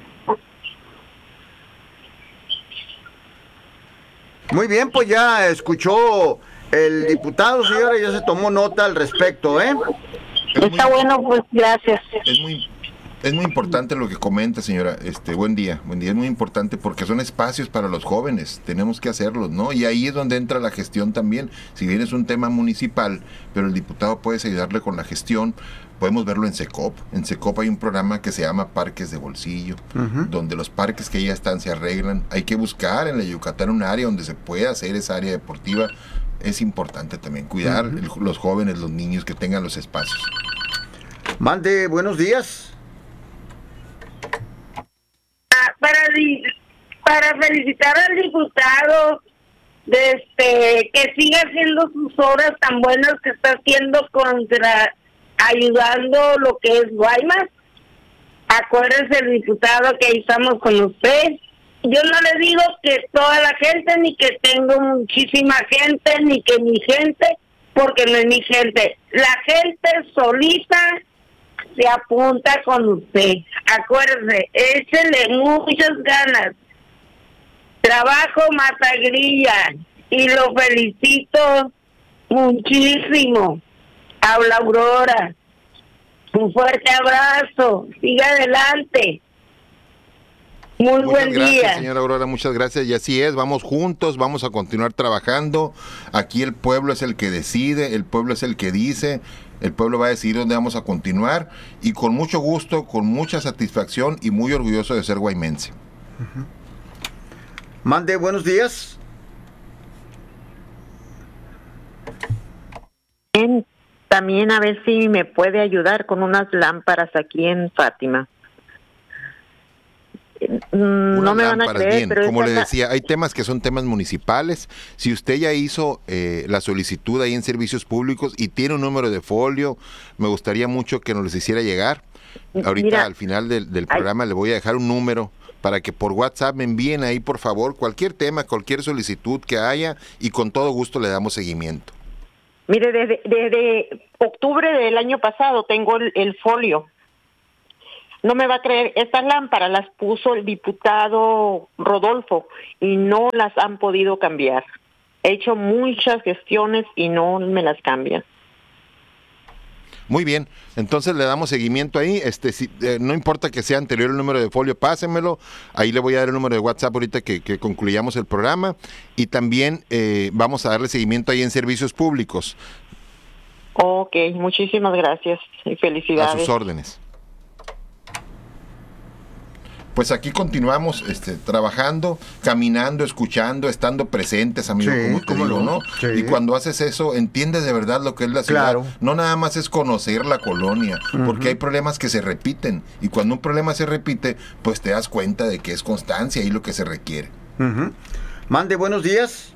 [SPEAKER 14] Muy bien, pues ya escuchó el diputado, señora, ya se tomó nota al respecto, ¿eh?
[SPEAKER 16] Está muy, bueno, pues gracias.
[SPEAKER 15] Es muy, es muy importante lo que comenta, señora. Este, buen día, buen día. Es muy importante porque son espacios para los jóvenes. Tenemos que hacerlos, ¿no? Y ahí es donde entra la gestión también. Si bien es un tema municipal, pero el diputado puede ayudarle con la gestión. Podemos verlo en SECOP. En SECOP hay un programa que se llama Parques de Bolsillo, uh-huh. donde los parques que ya están se arreglan. Hay que buscar en la Yucatán un área donde se pueda hacer esa área deportiva. Es importante también cuidar uh-huh. el, los jóvenes, los niños, que tengan los espacios.
[SPEAKER 14] Mande, buenos días.
[SPEAKER 17] Ah, para, para felicitar al diputado de este que siga haciendo sus obras tan buenas que está haciendo contra, ayudando lo que es Guaymas. Acuérdese, el diputado, que ahí estamos con usted. Yo no le digo que toda la gente, ni que tengo muchísima gente, ni que mi gente, porque no es mi gente. La gente solita se apunta con usted. Acuérdese, échele muchas ganas. Trabajo mata grilla y lo felicito muchísimo. Habla Aurora. Un fuerte abrazo. Siga adelante. Muy
[SPEAKER 15] muchas
[SPEAKER 17] buen
[SPEAKER 15] gracias,
[SPEAKER 17] día.
[SPEAKER 15] Señora Aurora, muchas gracias. Y así es, vamos juntos, vamos a continuar trabajando. Aquí el pueblo es el que decide, el pueblo es el que dice, el pueblo va a decidir dónde vamos a continuar. Y con mucho gusto, con mucha satisfacción y muy orgulloso de ser guaymense.
[SPEAKER 14] Uh-huh. Mande, buenos días.
[SPEAKER 18] También a ver si me puede ayudar con unas lámparas aquí en Fátima. No me van a creer,
[SPEAKER 15] bien.
[SPEAKER 18] pero
[SPEAKER 15] como le
[SPEAKER 18] la...
[SPEAKER 15] decía, hay temas que son temas municipales. Si usted ya hizo eh, la solicitud ahí en servicios públicos y tiene un número de folio, me gustaría mucho que nos los hiciera llegar. Ahorita Mira, al final del, del programa hay... le voy a dejar un número para que por WhatsApp me envíen ahí, por favor, cualquier tema, cualquier solicitud que haya, y con todo gusto le damos seguimiento.
[SPEAKER 18] Mire, desde, desde octubre del año pasado tengo el, el folio. No me va a creer, estas lámparas las puso el diputado Rodolfo y no las han podido cambiar. He hecho muchas gestiones y no me las cambian.
[SPEAKER 15] Muy bien, entonces le damos seguimiento ahí. Este, si, eh, no importa que sea anterior el número de folio, pásenmelo. Ahí le voy a dar el número de WhatsApp ahorita que, que concluyamos el programa. Y también eh, vamos a darle seguimiento ahí en servicios públicos.
[SPEAKER 18] Ok, muchísimas gracias y felicidades.
[SPEAKER 15] A sus órdenes. Pues aquí continuamos este, trabajando, caminando, escuchando, estando presentes, amigo, sí, como te digo, no? ¿no? Sí. Y cuando haces eso, entiendes de verdad lo que es la ciudad. Claro. No nada más es conocer la colonia, uh-huh. porque hay problemas que se repiten. Y cuando un problema se repite, pues te das cuenta de que es constancia y lo que se requiere.
[SPEAKER 14] Uh-huh. Mande, buenos días.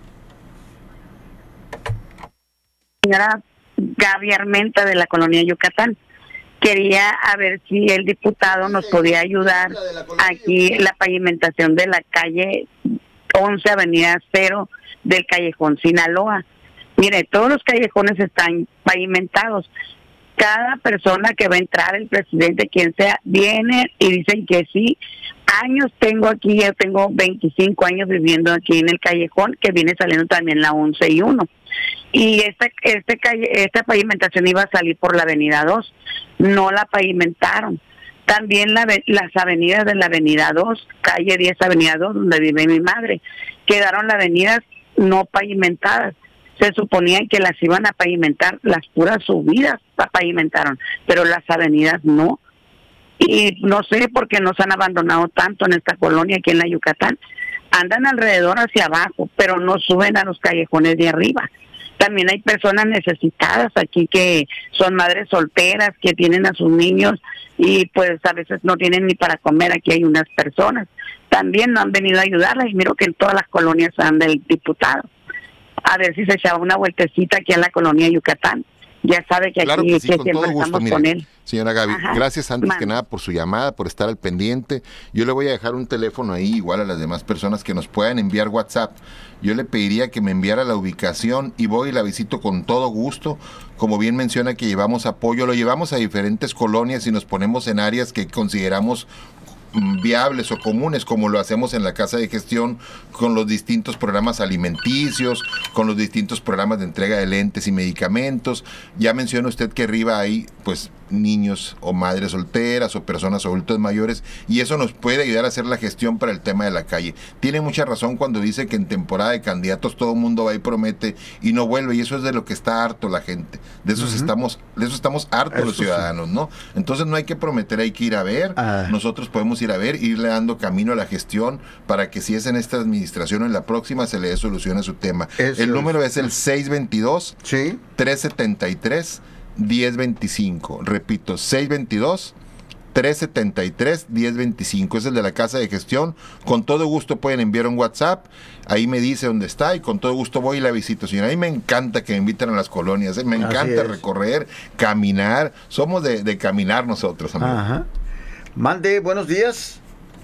[SPEAKER 19] Señora Gaby Armenta, de la colonia Yucatán. Quería a ver si el diputado nos podía ayudar aquí en la pavimentación de la calle once, avenida cero del callejón Sinaloa. Mire, todos los callejones están pavimentados. Cada persona que va a entrar, el presidente, quien sea, viene y dicen que sí, años tengo aquí, yo tengo veinticinco años viviendo aquí en el callejón, que viene saliendo también la once y uno. Y esta, este calle, esta pavimentación iba a salir por la avenida dos, no la pavimentaron. También la, las avenidas de la avenida dos, calle diez, avenida dos, donde vive mi madre, quedaron las avenidas no pavimentadas. Se suponía que las iban a pavimentar, las puras subidas la pavimentaron, pero las avenidas no. Y no sé por qué nos han abandonado tanto en esta colonia aquí en la Yucatán. Andan alrededor hacia abajo, pero no suben a los callejones de arriba. También hay personas necesitadas aquí que son madres solteras, que tienen a sus niños y pues a veces no tienen ni para comer. Aquí hay unas personas. También no han venido a ayudarlas y miro que en todas las colonias anda el diputado. A ver si se echaba una vueltecita aquí a la colonia Yucatán. Ya sabe que
[SPEAKER 15] claro
[SPEAKER 19] aquí
[SPEAKER 15] que sí,
[SPEAKER 19] que
[SPEAKER 15] con
[SPEAKER 19] siempre
[SPEAKER 15] todo gusto,
[SPEAKER 19] estamos
[SPEAKER 15] mire,
[SPEAKER 19] con él.
[SPEAKER 15] Señora Gaby,
[SPEAKER 19] Ajá.
[SPEAKER 15] gracias antes
[SPEAKER 19] Man.
[SPEAKER 15] que nada por su llamada, por estar al pendiente. Yo le voy a dejar un teléfono ahí, igual a las demás personas que nos puedan enviar WhatsApp. Yo le pediría que me enviara la ubicación y voy y la visito con todo gusto. Como bien menciona que llevamos apoyo, lo llevamos a diferentes colonias y nos ponemos en áreas que consideramos viables o comunes, como lo hacemos en la casa de gestión con los distintos programas alimenticios, con los distintos programas de entrega de lentes y medicamentos. Ya menciona usted que arriba hay pues niños o madres solteras o personas adultos mayores, y eso nos puede ayudar a hacer la gestión para el tema de la calle. Tiene mucha razón cuando dice que en temporada de candidatos todo el mundo va y promete y no vuelve, y eso es de lo que está harto la gente. De eso uh-huh. estamos, de eso estamos hartos eso los ciudadanos, sí. ¿no? Entonces no hay que prometer, hay que ir a ver. Ah. Nosotros podemos ir a ver, irle dando camino a la gestión para que si es en esta administración o en la próxima se le dé solución a su tema. Eso el número es, es el seis veintidós, ¿sí? tres setenta y tres, diez veinticinco. Repito, seis veintidós, tres setenta y tres, diez veinticinco. Es el de la casa de gestión. Con todo gusto pueden enviar un WhatsApp. Ahí me dice dónde está y con todo gusto voy y la visito, señora. A mí me encanta que me inviten a las colonias. ¿eh? Me encanta recorrer, caminar. Somos de, de caminar nosotros, amigo.
[SPEAKER 14] Ajá. Mande, buenos días.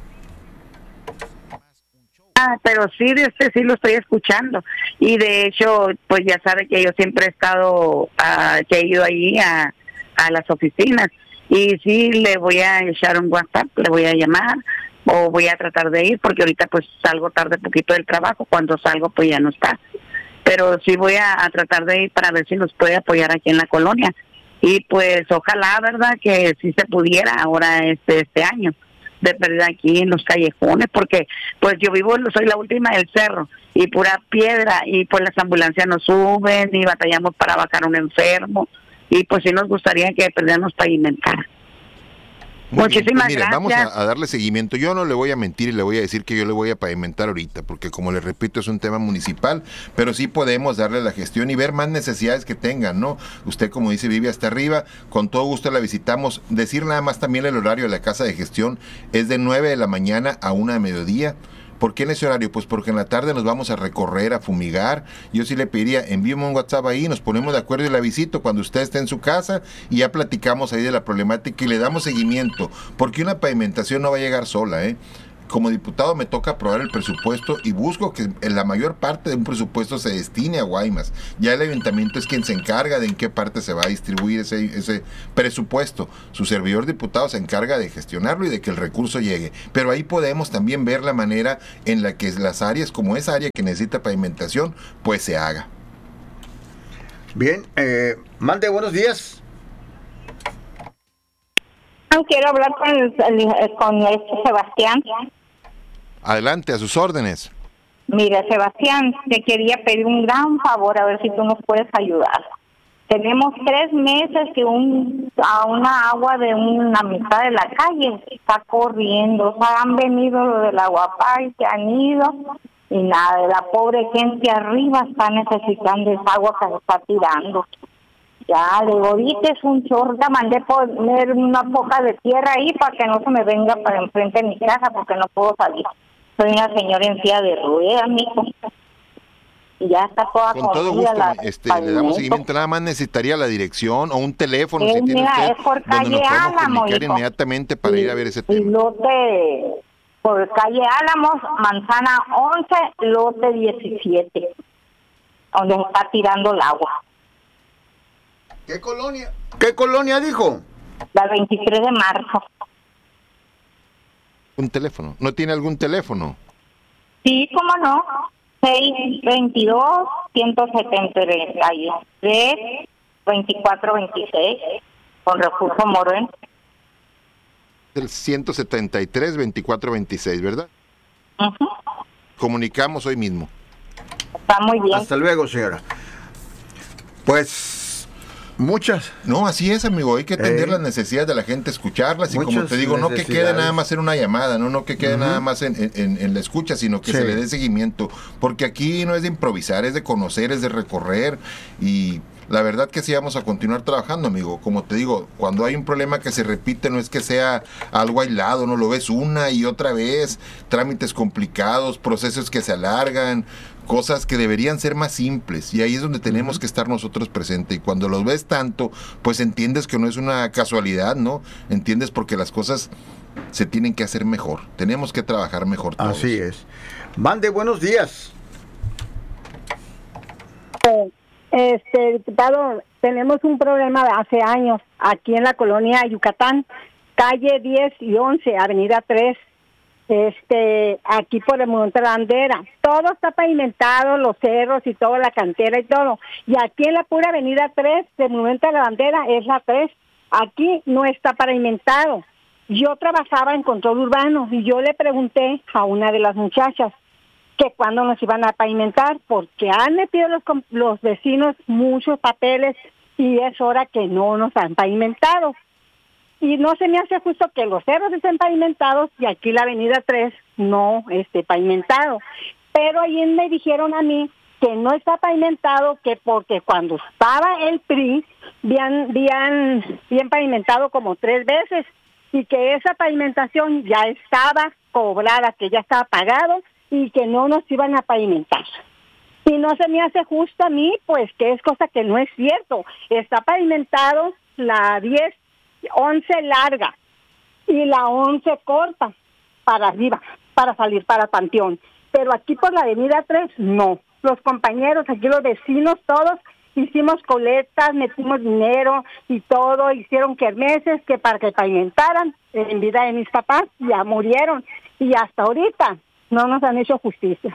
[SPEAKER 19] Ah, pero sí, de este sí lo estoy escuchando. Y de hecho, pues ya sabe que yo siempre he estado, uh, que he ido ahí a, a las oficinas. Y sí, le voy a echar un WhatsApp, le voy a llamar, o voy a tratar de ir, porque ahorita pues salgo tarde poquito del trabajo. Cuando salgo, pues ya no está. Pero sí voy a, a tratar de ir para ver si nos puede apoyar aquí en la colonia. Y pues ojalá, ¿verdad?, que sí se pudiera ahora este, este año. De perder aquí en los callejones, porque pues yo vivo, soy la última del cerro y pura piedra, y pues las ambulancias no suben y batallamos para bajar a un enfermo, y pues sí nos gustaría que perdiéramos pavimentar.
[SPEAKER 15] Muy
[SPEAKER 19] Muchísimas
[SPEAKER 15] bien, pues mire,
[SPEAKER 19] gracias.
[SPEAKER 15] Vamos a, a darle seguimiento. Yo no le voy a mentir y le voy a decir que yo le voy a pavimentar ahorita, porque como le repito, es un tema municipal, pero sí podemos darle la gestión y ver más necesidades que tengan, ¿no? Usted, como dice, vive hasta arriba, con todo gusto la visitamos. Decir nada más también el horario de la casa de gestión es de nueve de la mañana a una de mediodía. ¿Por qué en ese horario? Pues porque en la tarde nos vamos a recorrer, a fumigar. Yo sí le pediría, envíeme un WhatsApp ahí, nos ponemos de acuerdo y la visito cuando usted esté en su casa y ya platicamos ahí de la problemática y le damos seguimiento. Porque una pavimentación no va a llegar sola, ¿eh? Como diputado me toca aprobar el presupuesto y busco que la mayor parte de un presupuesto se destine a Guaymas. Ya el ayuntamiento es quien se encarga de en qué parte se va a distribuir ese, ese presupuesto. Su servidor diputado se encarga de gestionarlo y de que el recurso llegue. Pero ahí podemos también ver la manera en la que las áreas, como esa área que necesita pavimentación, pues se haga.
[SPEAKER 14] Bien, eh, mande, buenos días.
[SPEAKER 16] Quiero hablar con, el, con este Sebastián.
[SPEAKER 15] Adelante, a sus órdenes.
[SPEAKER 16] Mira, Sebastián, te quería pedir un gran favor, a ver si tú nos puedes ayudar. Tenemos tres meses que un, a una agua de una mitad de la calle está corriendo. O sea, han venido los del Aguapá y se han ido. Y nada, la pobre gente arriba está necesitando esa agua que se está tirando. Ya, le digo, ahorita es un chorro, mandé poner una poca de tierra ahí para que no se me venga para enfrente de mi casa porque no puedo salir. Soy una señora en silla de ruedas, mijo. Y ya está toda
[SPEAKER 15] con todo gusto, la, este, le damos seguimiento. Nada más necesitaría la dirección o un teléfono
[SPEAKER 16] eh,
[SPEAKER 15] si tiene
[SPEAKER 16] mira,
[SPEAKER 15] usted,
[SPEAKER 16] es por
[SPEAKER 15] donde
[SPEAKER 16] calle
[SPEAKER 15] nos podemos
[SPEAKER 16] Álamo,
[SPEAKER 15] comunicar
[SPEAKER 16] hijo.
[SPEAKER 15] inmediatamente para
[SPEAKER 16] y,
[SPEAKER 15] ir a ver ese tema.
[SPEAKER 16] Y lote, por calle Álamos, manzana once, lote diecisiete, donde se está tirando el agua.
[SPEAKER 14] ¿Qué colonia? ¿Qué colonia dijo?
[SPEAKER 16] La veintitrés de marzo.
[SPEAKER 15] un teléfono. ¿No tiene algún teléfono?
[SPEAKER 16] Sí, cómo no. seis veintidós, ciento setenta y tres, veinticuatro veintiséis, con Refugio Moreno.
[SPEAKER 15] El ciento setenta y tres, veinticuatro veintiséis, ¿verdad?
[SPEAKER 16] Uh-huh.
[SPEAKER 15] Comunicamos hoy mismo.
[SPEAKER 16] Está muy bien.
[SPEAKER 14] Hasta luego, señora. Pues, muchas.
[SPEAKER 15] No, así es, amigo. Hay que atender eh, las necesidades de la gente, escucharlas. Y como te digo, no que quede nada más en una llamada, no, no que quede uh-huh. nada más en, en, en la escucha, sino que sí. se le dé seguimiento. Porque aquí no es de improvisar, es de conocer, es de recorrer. Y la verdad que sí vamos a continuar trabajando, amigo. Como te digo, cuando hay un problema que se repite, no es que sea algo aislado, no lo ves una y otra vez, trámites complicados, procesos que se alargan, cosas que deberían ser más simples, y ahí es donde tenemos uh-huh. que estar nosotros presentes. Y cuando los ves tanto, pues entiendes que no es una casualidad, ¿no? Entiendes porque las cosas se tienen que hacer mejor, tenemos que trabajar mejor todos.
[SPEAKER 14] Así es. Mande, buenos días.
[SPEAKER 20] Este, diputado, tenemos un problema de hace años aquí en la colonia Yucatán, calle diez y once, avenida tres, este, aquí por el Monte la Bandera. Todo está pavimentado, los cerros y toda la cantera y todo. Y aquí en la pura avenida tres, del Monumento a la Bandera, es la tres. Aquí no está pavimentado. Yo trabajaba en control urbano y yo le pregunté a una de las muchachas que cuándo nos iban a pavimentar, porque han metido los, los vecinos muchos papeles y es hora que no nos han pavimentado. Y no se me hace justo que los cerros estén pavimentados y aquí la avenida tres no esté pavimentado. Pero ahí me dijeron a mí que no está pavimentado, que porque cuando estaba el P R I, habían, habían bien pavimentado como tres veces y que esa pavimentación ya estaba cobrada, que ya estaba pagado, y que no nos iban a pavimentar. Y no se me hace justo a mí, pues que es cosa que no es cierto. Está pavimentado la diez, once larga y la once corta para arriba, para salir para Panteón. Pero aquí por la avenida tres, no. Los compañeros, aquí los vecinos, todos hicimos colectas, metimos dinero y todo, hicieron kermeses que para que pavimentaran. En vida de mis papás ya murieron y hasta ahorita no nos han hecho justicia.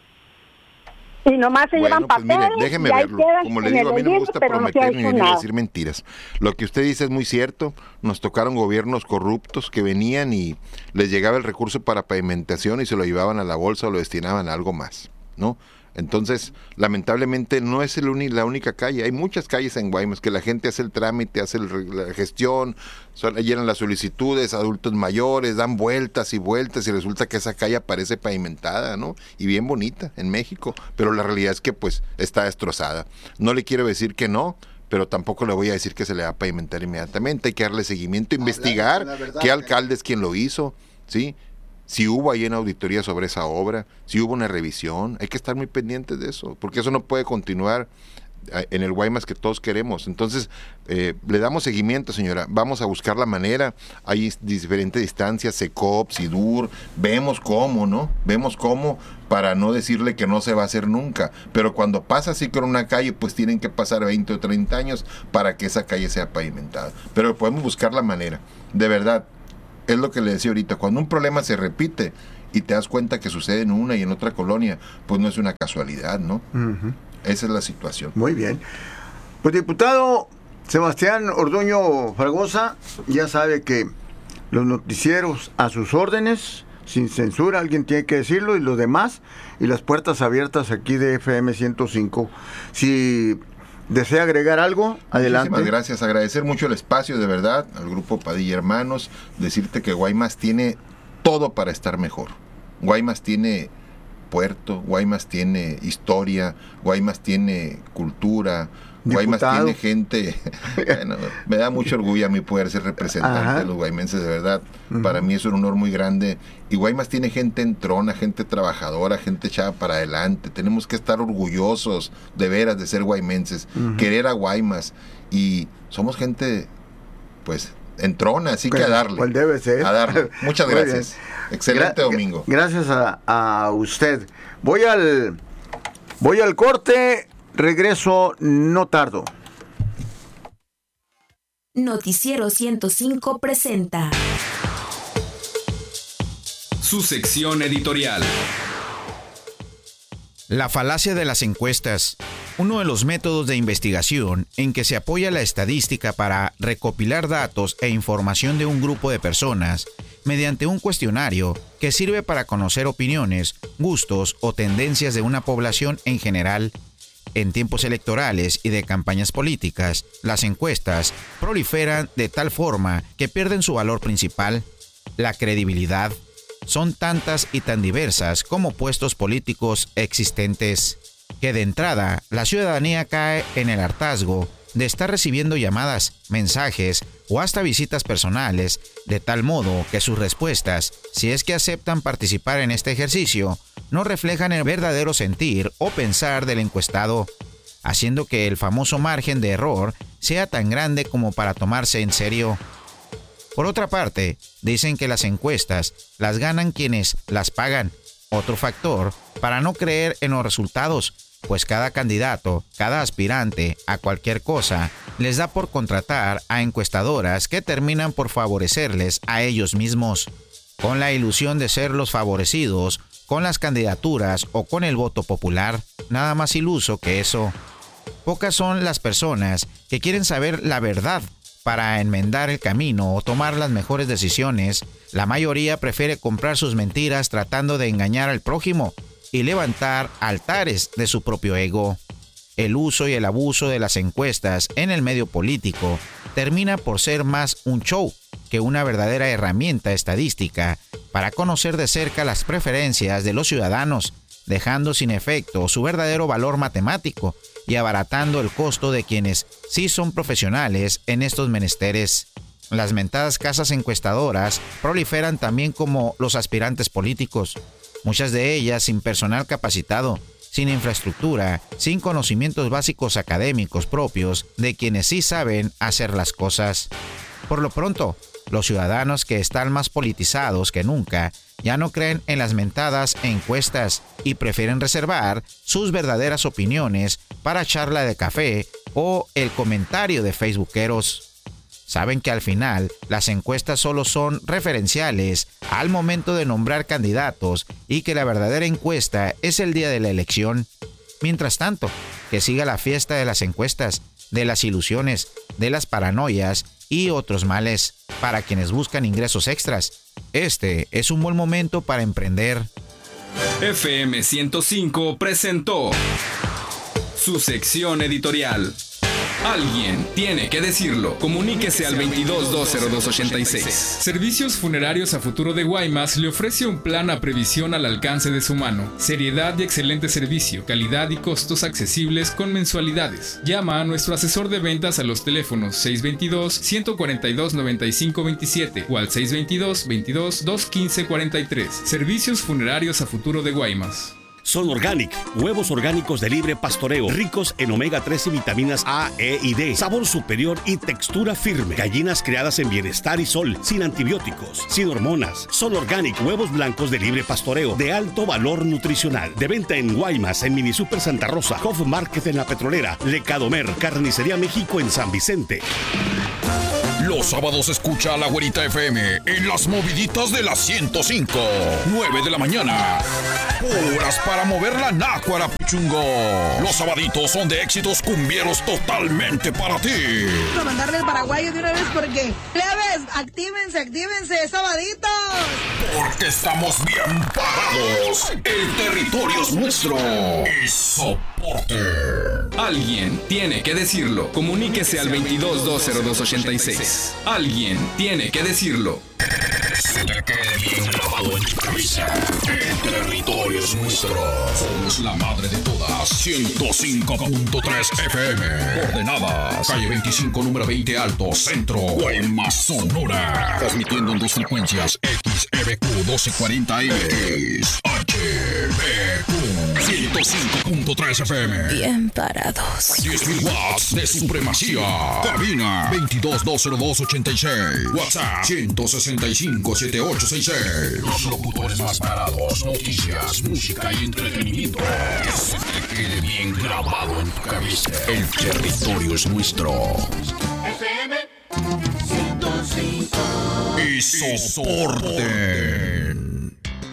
[SPEAKER 20] Y nomás se
[SPEAKER 15] bueno,
[SPEAKER 20] llevan
[SPEAKER 15] pues
[SPEAKER 20] papeles.
[SPEAKER 15] Mire, déjeme verlo. Como le digo, a mí no me gusta prometer ni venir a decir mentiras. Lo que usted dice es muy cierto. Nos tocaron gobiernos corruptos que venían y les llegaba el recurso para pavimentación y se lo llevaban a la bolsa o lo destinaban a algo más, ¿no? Entonces, lamentablemente no es el uni, la única calle. Hay muchas calles en Guaymas que la gente hace el trámite, hace el, la gestión, son, llenan las solicitudes, adultos mayores, dan vueltas y vueltas y resulta que esa calle aparece pavimentada, ¿no? Y bien bonita en México, pero la realidad es que pues está destrozada. No le quiero decir que no, pero tampoco le voy a decir que se le va a pavimentar inmediatamente. Hay que darle seguimiento, investigar qué alcalde es quien lo hizo, ¿sí? Si hubo ahí una auditoría sobre esa obra, si hubo una revisión, hay que estar muy pendientes de eso, porque eso no puede continuar en el Guaymas que todos queremos. Entonces, eh, le damos seguimiento, señora, vamos a buscar la manera, hay diferentes distancias, SECOP, SIDUR, vemos cómo, ¿no? Vemos cómo, para no decirle que no se va a hacer nunca, pero cuando pasa así con una calle, pues tienen que pasar veinte o treinta años para que esa calle sea pavimentada, pero podemos buscar la manera, de verdad. Es lo que le decía ahorita, cuando un problema se repite y te das cuenta que sucede en una y en otra colonia, pues no es una casualidad, ¿no? Uh-huh. Esa es la situación.
[SPEAKER 14] Muy bien. Pues diputado Sebastián Orduño Fragosa, ya sabe que los noticieros a sus órdenes, sin censura, alguien tiene que decirlo, y los demás, y las puertas abiertas aquí de F M ciento cinco. Si ¿desea agregar algo? Adelante.
[SPEAKER 15] Muchísimas gracias. Agradecer mucho el espacio, de verdad, al Grupo Padilla Hermanos. Decirte que Guaymas tiene todo para estar mejor. Guaymas tiene puerto, Guaymas tiene historia, Guaymas tiene cultura, Guaymas tiene gente. Bueno, me da mucho orgullo a mí poder ser representante Ajá. de los guaymenses, de verdad. Uh-huh. Para mí es un honor muy grande. Y Guaymas tiene gente entrona, gente trabajadora, gente echada para adelante. Tenemos que estar orgullosos de veras de ser guaymenses, uh-huh. querer a Guaymas. Y somos gente, pues, entrona, así pues, que a darle.
[SPEAKER 14] Pues debe ser.
[SPEAKER 15] A darle. Muchas gracias. Excelente
[SPEAKER 14] Gra-
[SPEAKER 15] domingo.
[SPEAKER 14] Gracias a, a usted. Voy al, voy al corte. Regreso, no tardo.
[SPEAKER 2] Noticiero ciento cinco presenta
[SPEAKER 4] Su sección editorial.
[SPEAKER 5] La falacia de las encuestas. Uno de los métodos de investigación en que se apoya la estadística para recopilar datos e información de un grupo de personas mediante un cuestionario que sirve para conocer opiniones, gustos o tendencias de una población en general. En tiempos electorales y de campañas políticas, las encuestas proliferan de tal forma que pierden su valor principal, la credibilidad. Son tantas y tan diversas como puestos políticos existentes, que de entrada la ciudadanía cae en el hartazgo de estar recibiendo llamadas, mensajes o hasta visitas personales, de tal modo que sus respuestas, si es que aceptan participar en este ejercicio, no reflejan el verdadero sentir o pensar del encuestado, haciendo que el famoso margen de error sea tan grande como para tomarse en serio. Por otra parte, dicen que las encuestas las ganan quienes las pagan, otro factor para no creer en los resultados, pues cada candidato, cada aspirante a cualquier cosa, les da por contratar a encuestadoras que terminan por favorecerles a ellos mismos, con la ilusión de ser los favorecidos con las candidaturas o con el voto popular, nada más iluso que eso. Pocas son las personas que quieren saber la verdad para enmendar el camino o tomar las mejores decisiones. La mayoría prefiere comprar sus mentiras tratando de engañar al prójimo y levantar altares de su propio ego. El uso y el abuso de las encuestas en el medio político termina por ser más un show que una verdadera herramienta estadística para conocer de cerca las preferencias de los ciudadanos, dejando sin efecto su verdadero valor matemático y abaratando el costo de quienes sí son profesionales en estos menesteres. Las mentadas casas encuestadoras proliferan también como los aspirantes políticos, muchas de ellas sin personal capacitado, sin infraestructura, sin conocimientos básicos académicos propios de quienes sí saben hacer las cosas. Por lo pronto, los ciudadanos que están más politizados que nunca ya no creen en las mentadas encuestas y prefieren reservar sus verdaderas opiniones para charla de café o el comentario de facebookeros. Saben que al final las encuestas solo son referenciales al momento de nombrar candidatos y que la verdadera encuesta es el día de la elección. Mientras tanto, que siga la fiesta de las encuestas, de las ilusiones, de las paranoias y otros males para quienes buscan ingresos extras. Este es un buen momento para emprender.
[SPEAKER 4] F M ciento cinco presentó su sección editorial. Alguien tiene que decirlo. Comuníquese al veintidós dos cero dos ochenta y seis. Servicios Funerarios a Futuro de Guaymas le ofrece un plan a previsión al alcance de su mano. Seriedad y excelente servicio, calidad y costos accesibles con mensualidades. Llama a nuestro asesor de ventas a los teléfonos seis veintidós, ciento cuarenta y dos, noventa y cinco veintisiete o al seis veintidós, veintidós, doscientos quince cuarenta y tres. Servicios Funerarios a Futuro de Guaymas.
[SPEAKER 21] Son Organic, huevos orgánicos de libre pastoreo, ricos en omega tres y vitaminas A, E y D, sabor superior y textura firme. Gallinas criadas en bienestar y sol, sin antibióticos, sin hormonas. Son Organic, huevos blancos de libre pastoreo, de alto valor nutricional. De venta en Guaymas, en Mini Super Santa Rosa, Hof Market en La Petrolera, Lecadomer, Carnicería México en San Vicente.
[SPEAKER 1] Los sábados escucha a La Güerita F M en las moviditas de la ciento cinco. nueve de la mañana. Horas para mover la nácuara, pichungo. Los sabaditos son de éxitos cumbieros totalmente para ti.
[SPEAKER 22] Para mandarle el paraguayo de una vez porque, plebes, actívense, actívense, sabaditos.
[SPEAKER 1] Porque estamos bien parados. El territorio es nuestro. Y soporte.
[SPEAKER 4] Alguien tiene que decirlo. Comuníquese al veintidós dos cero dos ochenta y seis. Alguien tiene que decirlo.
[SPEAKER 1] Se te quede bien grabado en tu cabeza. El territorio es nuestro. Somos la madre de todas. ciento cinco punto tres F M. Coordenadas. Calle veinticinco, número veinte Alto, Centro. Guaymas, Sonora. Transmitiendo en dos frecuencias. X E B Q doce cuarenta M. X H B Q ciento cinco punto tres F M.
[SPEAKER 2] Bien parados.
[SPEAKER 1] diez mil watts de supremacía. Cabina veintidós dos cero dos ochenta y seis. WhatsApp ciento sesenta y cinco setenta y ocho sesenta y seis. Los locutores más parados. Noticias, música y entretenimiento. Que se te quede bien grabado en tu cabeza. El territorio es nuestro.
[SPEAKER 3] F M ciento cinco.
[SPEAKER 1] Y soporten.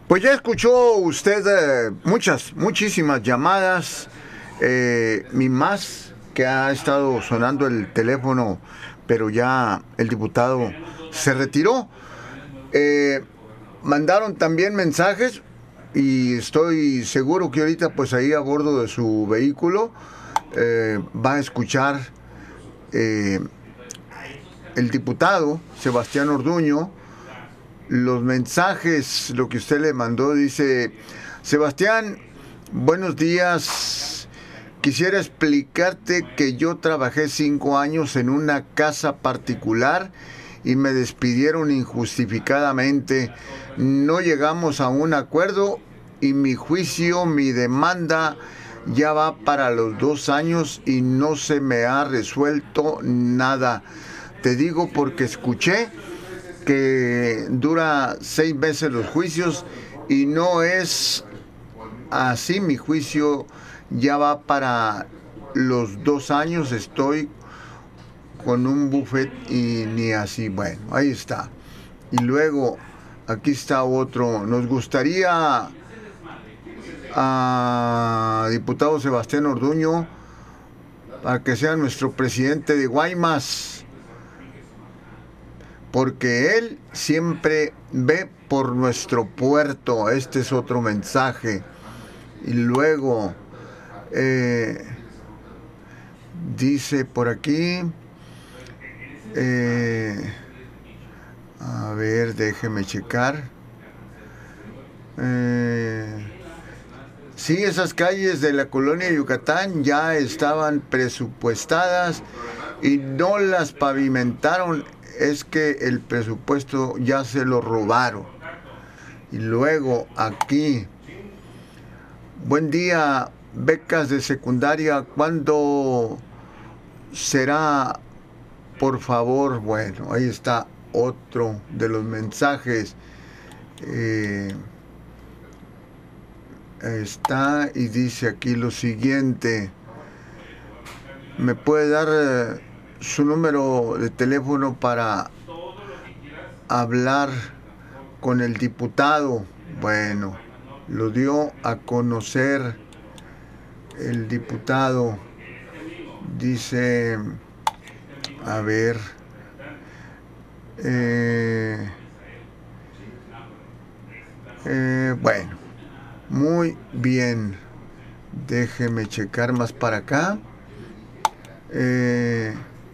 [SPEAKER 14] Pues ya escuchó usted eh, muchas, muchísimas llamadas. Eh, mi más que ha estado sonando el teléfono, pero ya el diputado se retiró. Eh, mandaron también mensajes y estoy seguro que ahorita pues ahí a bordo de su vehículo eh, va a escuchar eh, el diputado Sebastián Orduño los mensajes, lo que usted le mandó. Dice: Sebastián, buenos días. Quisiera explicarte que yo trabajé cinco años en una casa particular y me despidieron injustificadamente. No llegamos a un acuerdo y mi juicio, mi demanda ya va para los dos años y no se me ha resuelto nada. Te digo porque escuché que dura seis meses los juicios y no es así. Mi juicio ya va para los dos años. Estoy con un buffet y ni así. Bueno, ahí está. Y luego, aquí está otro. Nos gustaría a diputado Sebastián Orduño para que sea nuestro presidente de Guaymas, porque él siempre ve por nuestro puerto. Este es otro mensaje. Y luego eh, dice por aquí, eh, a ver, déjeme checar. Eh, sí, esas calles de la colonia Yucatán ya estaban presupuestadas y no las pavimentaron. Es que el presupuesto ya se lo robaron. Y luego aquí, buen día, becas de secundaria, ¿cuándo será? Por favor. Bueno, ahí está otro de los mensajes. Eh, está y dice aquí lo siguiente: ¿me puede dar eh, su número de teléfono para hablar con el diputado? Bueno, lo dio a conocer el diputado. Dice, a ver, eh, eh, bueno, muy bien. Déjeme checar más para acá. Eh,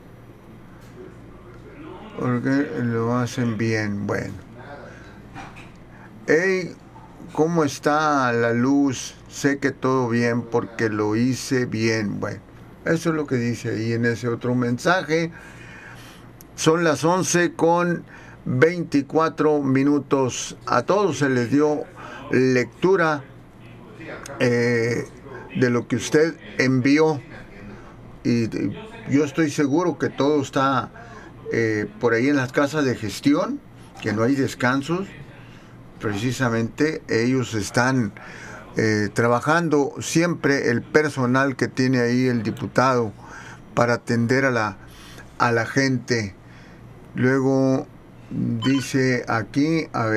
[SPEAKER 14] porque lo hacen bien. Bueno. Hey, ¿cómo está la luz? Sé que todo bien porque lo hice bien. Bueno, eso es lo que dice ahí en ese otro mensaje. Son las once con veinticuatro minutos. A todos se les dio lectura eh, de lo que usted envió. Y yo estoy seguro que todo está eh, por ahí en las casas de gestión, que no hay descansos. Precisamente ellos están eh, trabajando siempre, el personal que tiene ahí el diputado para atender a la, a la gente. Luego dice aquí, a ver.